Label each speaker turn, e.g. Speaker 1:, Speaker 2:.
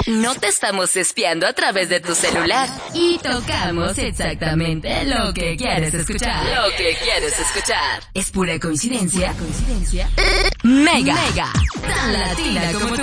Speaker 1: No te estamos espiando a través de tu celular. Y tocamos exactamente lo que quieres escuchar. Lo que quieres escuchar. ¿Es pura coincidencia? Mega. Tan latina como tú.